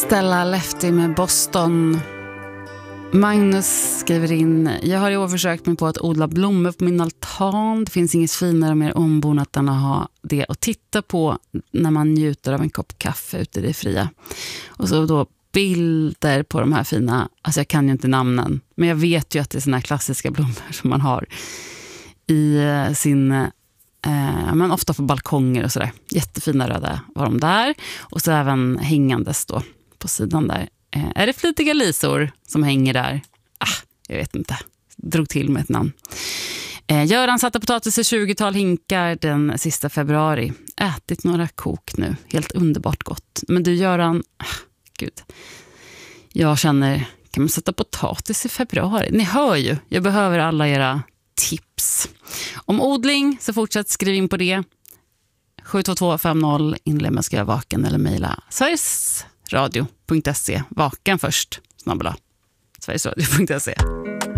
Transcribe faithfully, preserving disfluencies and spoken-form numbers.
Stella Lefty med Boston. Magnus skriver in: jag har i år försökt mig på att odla blommor på min altan. Det finns inget finare och mer ombonat än att ha det att titta på när man njuter av en kopp kaffe ute i det fria. Och så då bilder på de här fina, alltså jag kan ju inte namnen, men jag vet ju att det är såna här klassiska blommor som man har i sin, eh, men ofta på balkonger och sådär. Jättefina röda var de där. Och så även hängandes då på sidan där. Eh, är det flitiga lisor som hänger där? Ah, jag vet inte. Drog till med ett namn. Eh, Göran satte potatis i tjugotal hinkar den sista februari. Ätit några kok nu. Helt underbart gott. Men du Göran, ah, gud. Jag känner, kan man sätta potatis i februari? Ni hör ju, jag behöver alla era tips. Om odling så fortsätt skriv in på det. sju två två fem noll inled med skriva vaken eller mejla sverigesradio punkt se. Vaken först, snabbla. sverigesradio punkt se.